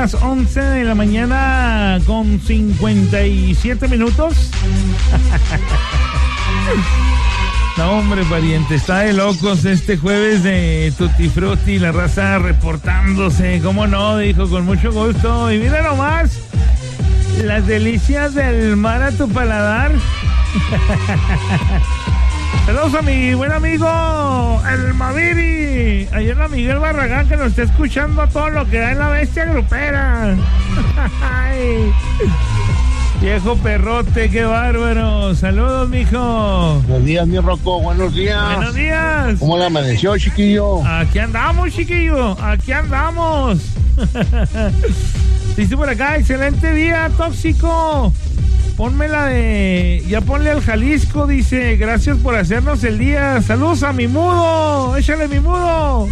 las 11 de la mañana con 57 minutos. No, hombre, pariente, está de locos este jueves de Tutti Frutti, la raza reportándose, cómo no, dijo, con mucho gusto. Y mira nomás, las delicias del mar a tu paladar. Saludos a mi buen amigo, el Maviri, allá en la Miguel Barragán, que nos está escuchando a todo lo que da en la bestia grupera. Ay, viejo perrote, qué bárbaro. Saludos, mijo. Buenos días, mi Rocco, buenos días. Buenos días. ¿Cómo le amaneció, chiquillo? Aquí andamos, chiquillo, aquí andamos. Dice por acá, excelente día, tóxico. Ponme la de... Ya ponle al Jalisco, dice. Gracias por hacernos el día. Saludos a mi mudo. Échale mi mudo.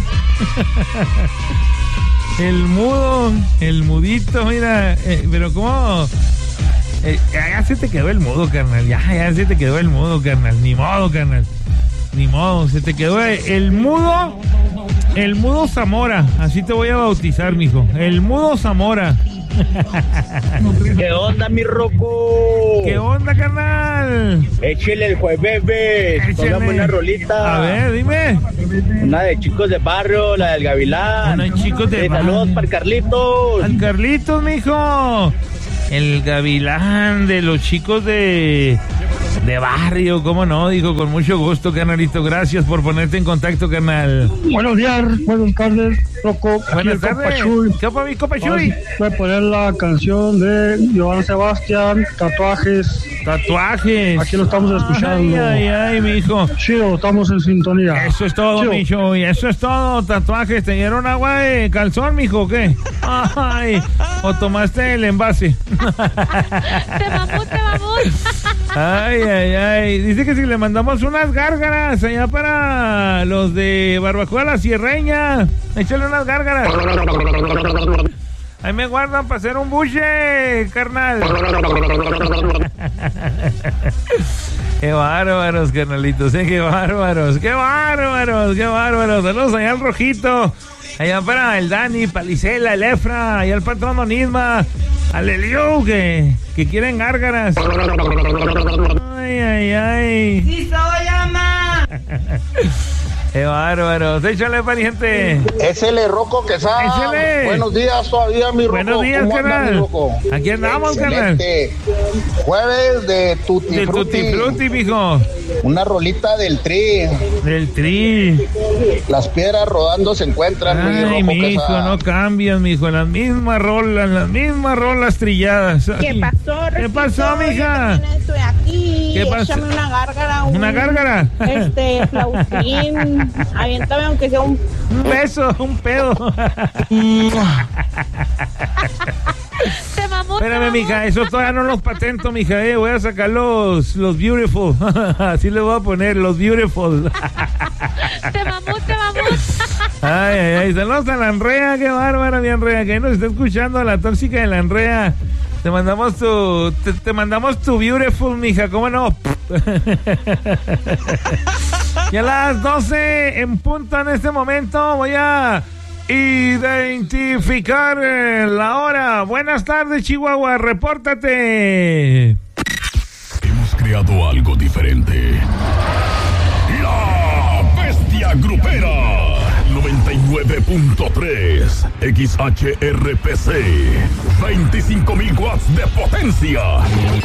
El mudo. El mudito, mira. Pero cómo... ya se te quedó el mudo, carnal. Ya se te quedó el mudo, carnal. Ni modo, carnal. Ni modo. Se te quedó el mudo. El mudo Zamora. Así te voy a bautizar, mijo. El mudo Zamora. ¿Qué onda, mi Rocco? ¿Qué onda, carnal? Échale el jueves, póngame una rolita. A ver, dime. Una de Chicos de Barrio, la del Gavilán. Una de Chicos de Barrio. Saludos para el Carlitos. Al Carlitos, mijo. El Gavilán de los Chicos de Barrio, cómo no, dijo, con mucho gusto, carnalito. Gracias por ponerte en contacto, carnal. Buenos días, buenas tardes, Rocco. Buenas tardes. ¿Qué fue, mi compa Chuy? Voy a poner la canción de Joan Sebastián, Tatuajes. Tatuajes. Aquí lo estamos escuchando. Ay, mijo. Chido, estamos en sintonía. Eso es todo, Chido. mi Chuy. Eso es todo. Tatuajes. ¿Te dieron agua de calzón, mijo, o qué? Ay, o tomaste el envase. Te mamó. Ay. Dice que si le mandamos unas gárgaras allá para los de Barbacoa La Sierreña. Échale unas gárgaras. Ahí me guardan para hacer un buche, carnal. Qué bárbaros, carnalitos, qué bárbaros. Saludos allá al Rojito. Allá para el Dani, Palicela, el Efra, allá al patrón Onisma, al Eliu, que quieren gárgaras. Ay. ¡Sí soy, ama! ¡Qué bárbaros! ¡Échale, pariente! Échale, Rocco, que sabe. Échale. Buenos días todavía, mi Rocco. Buenos días, ¿Cómo anda, carnal? mi Rocco? Aquí andamos, carnal. Jueves de Tutti De Frutti. Tutti Frutti, mijo. Una rolita del Tri. Del Tri. Las piedras rodando se encuentran, mi Ay, Rocco, mijo, Quesada. no cambian, mijo. Las mismas rolas trilladas. Ay. ¿Qué pasó, ¿Qué pasó, Rosito? mija? Yo también estoy aquí. ¿Qué pasó? Échame una gárgara. ¿Una gárgara? Flautín. Aviéntame aunque sea un... Un beso, un pedo. Te mamó. Espérame, mija, eso todavía no los patento, mija, voy a sacar los beautiful. Así le voy a poner, los beautiful. Te mamó. Ay, saludos a la Andrea, qué bárbara, mi Andrea, que nos está escuchando, a la tóxica de la Andrea. Te mandamos tu beautiful, mija, ¿cómo no? Y a las 12 en punto en este momento voy a identificar la hora. Buenas tardes, Chihuahua, repórtate. Hemos creado algo diferente. La Bestia Grupera 99.3 XHRPC, 25,000 watts de potencia.